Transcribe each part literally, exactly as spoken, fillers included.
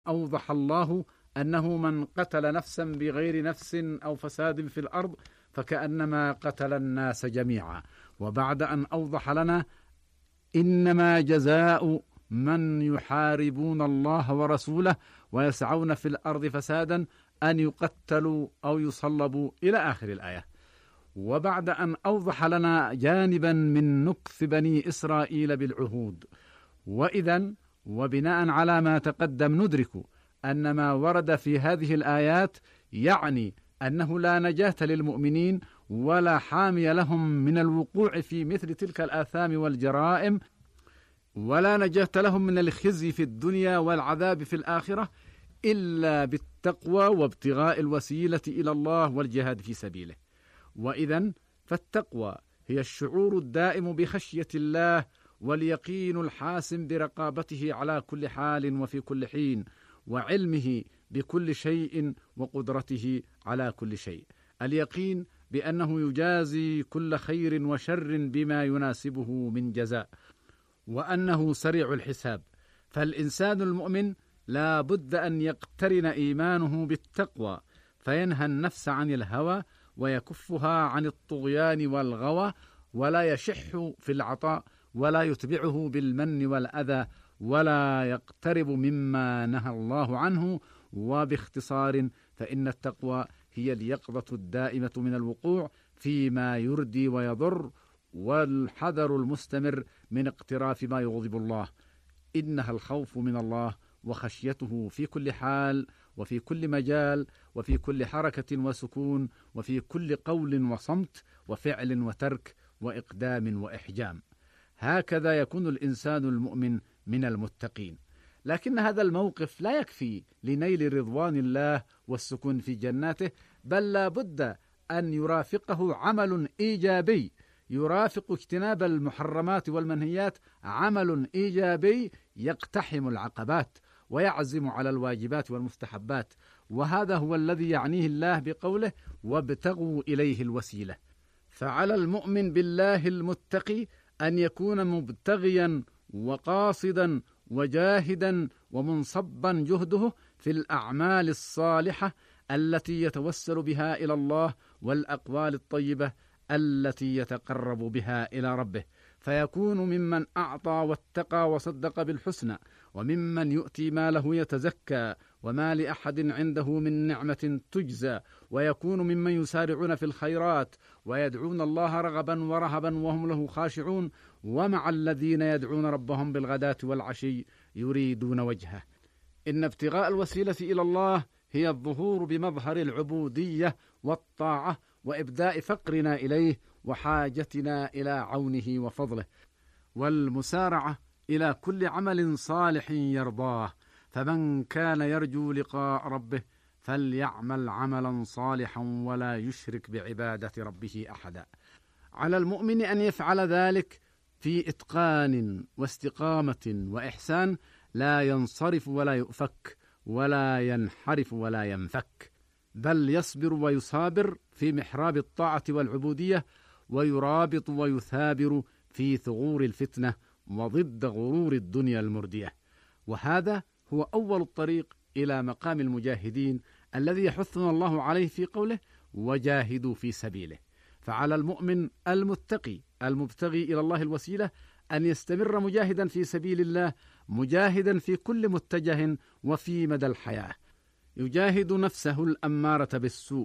أوضح الله أنه من قتل نفسا بغير نفس أو فساد في الأرض فكأنما قتل الناس جميعا. وبعد أن أوضح لنا إنما جزاء من يحاربون الله ورسوله ويسعون في الأرض فسادا أن يقتلوا أو يصلبوا إلى آخر الآية. وبعد أن أوضح لنا جانبا من نكث بني إسرائيل بالعهود، وإذن وبناء على ما تقدم ندرك أن ما ورد في هذه الآيات يعني أنه لا نجاة للمؤمنين ولا حامي لهم من الوقوع في مثل تلك الآثام والجرائم، ولا نجاة لهم من الخزي في الدنيا والعذاب في الآخرة إلا بالتقوى وابتغاء الوسيلة إلى الله والجهاد في سبيله. وإذن فالتقوى هي الشعور الدائم بخشية الله واليقين الحاسم برقابته على كل حال وفي كل حين، وعلمه بكل شيء وقدرته على كل شيء. اليقين بأنه يجازي كل خير وشر بما يناسبه من جزاء، وأنه سريع الحساب. فالإنسان المؤمن لا بد أن يقترن إيمانه بالتقوى فينهى النفس عن الهوى ويكفها عن الطغيان والغوى، ولا يشح في العطاء ولا يتبعه بالمن والأذى، ولا يقترب مما نهى الله عنه. وباختصار فإن التقوى هي اليقظة الدائمة من الوقوع فيما يردي ويضر، والحذر المستمر من اقتراف ما يغضب الله. إنها الخوف من الله وخشيته في كل حال وفي كل مجال وفي كل حركة وسكون وفي كل قول وصمت وفعل وترك وإقدام وإحجام. هكذا يكون الإنسان المؤمن من المتقين. لكن هذا الموقف لا يكفي لنيل رضوان الله والسكون في جناته، بل لا بد أن يرافقه عمل إيجابي، يرافق اجتناب المحرمات والمنهيات عمل إيجابي يقتحم العقبات ويعزم على الواجبات والمستحبات. وهذا هو الذي يعنيه الله بقوله وابتغوا إليه الوسيلة. فعلى المؤمن بالله المتقي أن يكون مبتغيا وقاصدا وجاهدا ومنصبا جهده في الأعمال الصالحة التي يتوسل بها إلى الله والأقوال الطيبة التي يتقرب بها إلى ربه، فيكون ممن أعطى واتقى وصدق بالحسنى، وممن يؤتي ماله يتزكى وما لأحد عنده من نعمة تجزى، ويكون ممن يسارعون في الخيرات ويدعون الله رغبا ورهبا وهم له خاشعون، ومع الذين يدعون ربهم بالغداة والعشي يريدون وجهه. إن ابتغاء الوسيلة إلى الله هي الظهور بمظهر العبودية والطاعة وإبداء فقرنا إليه وحاجتنا إلى عونه وفضله، والمسارعة إلى كل عمل صالح يرضاه. فمن كان يرجو لقاء ربه فليعمل عملا صالحا ولا يشرك بعبادة ربه أحدا. على المؤمن أن يفعل ذلك في إتقان واستقامة وإحسان، لا ينصرف ولا يؤفك ولا ينحرف ولا ينفك، بل يصبر ويصابر في محراب الطاعة والعبودية، ويرابط ويثابر في ثغور الفتنة وضد غرور الدنيا المردية. وهذا هو أول الطريق إلى مقام المجاهدين الذي يحثنا الله عليه في قوله وجاهدوا في سبيله. فعلى المؤمن المتقي المبتغي إلى الله الوسيلة أن يستمر مجاهدا في سبيل الله، مجاهدا في كل متجه وفي مدى الحياة، يجاهد نفسه الأمارة بالسوء،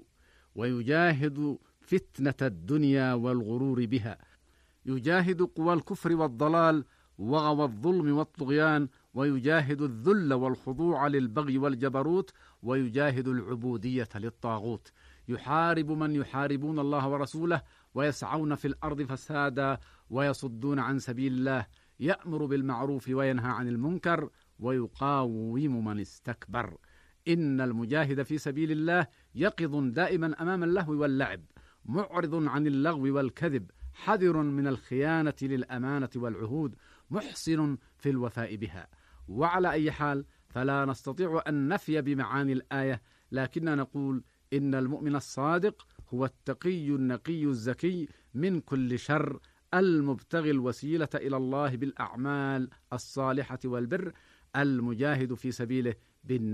ويجاهد فتنة الدنيا والغرور بها، يجاهد قوى الكفر والضلال وغوى الظلم والطغيان، ويجاهد الذل والخضوع للبغي والجبروت، ويجاهد العبودية للطاغوت، يحارب من يحاربون الله ورسوله ويسعون في الأرض فسادا ويصدون عن سبيل الله، يأمر بالمعروف وينهى عن المنكر ويقاوم من استكبر. إن المجاهد في سبيل الله يقظ دائما أمام اللهو واللعب، معرض عن اللغو والكذب، حذر من الخيانة للأمانة والعهود، محسن في الوفاء بها. وعلى أي حال فلا نستطيع أن نفي بمعاني الآية، لكننا نقول إن المؤمن الصادق هو التقي النقي الزكي من كل شر، المبتغي الوسيلة إلى الله بالأعمال الصالحة والبر، المجاهد في سبيله بالنسبة